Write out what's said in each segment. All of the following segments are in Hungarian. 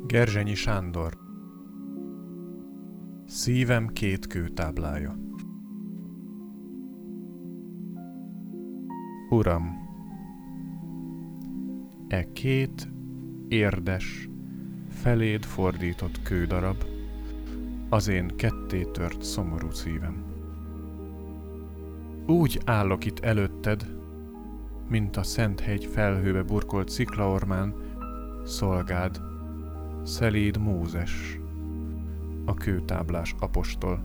Gerzsenyi Sándor. Szívem két kőtáblája. Uram, e két érdes, feléd fordított kődarab az én kettétört szomorú szívem. Úgy állok itt előtted, mint a Szenthegy felhőbe burkolt sziklaormán, szolgád, szelíd Mózes, a kőtáblás apostol.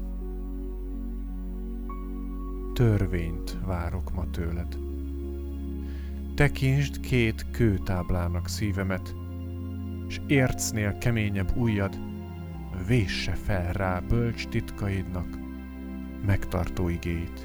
Törvényt várok ma tőled. Tekintsd két kőtáblának szívemet, s ércnél keményebb ujjad vésse fel rá bölcs titkaidnak megtartó igéit.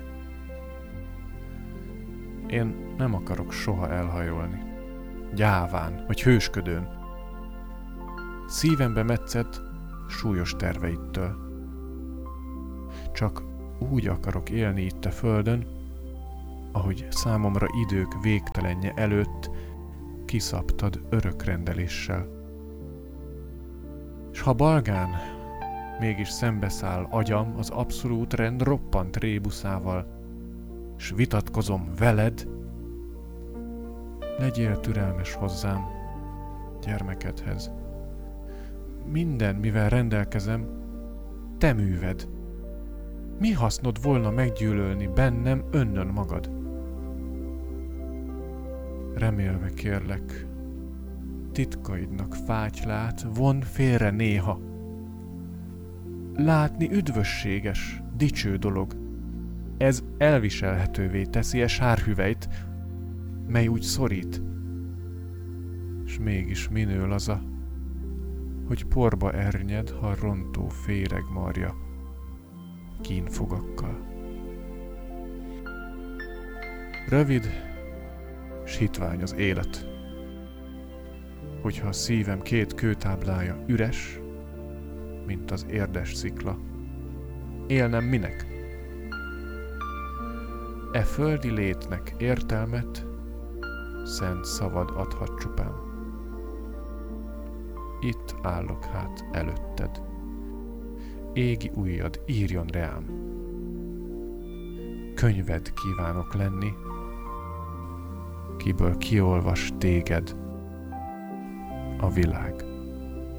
Én nem akarok soha elhajolni, gyáván vagy hősködőn, szívembe metszett súlyos terveittől. Csak úgy akarok élni itt a földön, ahogy számomra idők végtelenje előtt kiszabtad örökrendeléssel. S ha balgán mégis szembeszáll agyam az abszolút rend roppant rébuszával, s vitatkozom veled, legyél türelmes hozzám, gyermekedhez. Minden, mivel rendelkezem, te műved. Mi hasznod volna meggyűlölni bennem önnön magad? Remélve kérlek, titkaidnak fátylát von félre néha. Látni üdvösséges, dicső dolog. Ez elviselhetővé teszi e sárhüvelyt, mely úgy szorít. S mégis minő laza, hogy porba ernyed, ha rontó féreg marja kínfogakkal. Rövid, s hitvány az élet. Hogyha a szívem két kőtáblája üres, mint az érdes szikla, élnem minek? E földi létnek értelmet szent szavad adhat csupán. Itt állok hát előtted. Égi ujjad írjon rám. Könyved kívánok lenni, kiből kiolvas téged a világ.